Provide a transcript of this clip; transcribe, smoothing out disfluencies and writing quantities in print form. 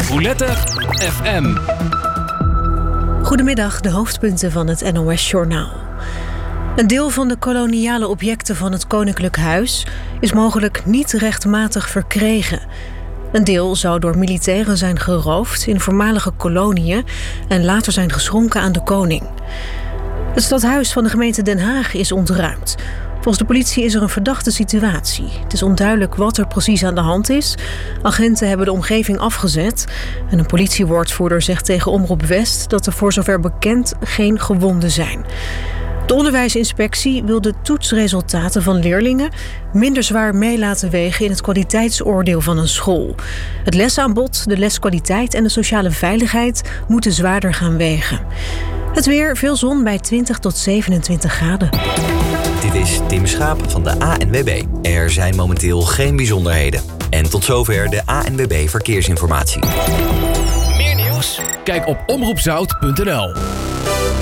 Roulette FM. Goedemiddag, de hoofdpunten van het NOS-journaal. Een deel van de koloniale objecten van het Koninklijk Huis is mogelijk niet rechtmatig verkregen. Een deel zou door militairen zijn geroofd in voormalige koloniën en later zijn geschonken aan de koning. Het stadhuis van de gemeente Den Haag is ontruimd. Volgens de politie is er een verdachte situatie. Het is onduidelijk wat er precies aan de hand is. Agenten hebben de omgeving afgezet. En een politiewoordvoerder zegt tegen Omroep West dat er voor zover bekend geen gewonden zijn. De onderwijsinspectie wil de toetsresultaten van leerlingen minder zwaar mee laten wegen in het kwaliteitsoordeel van een school. Het lesaanbod, de leskwaliteit en de sociale veiligheid moeten zwaarder gaan wegen. Het weer, veel zon bij 20 tot 27 graden. Dit is Tim Schaap van de ANWB. Er zijn momenteel geen bijzonderheden. En tot zover de ANWB Verkeersinformatie. Meer nieuws? Kijk op omroepzout.nl.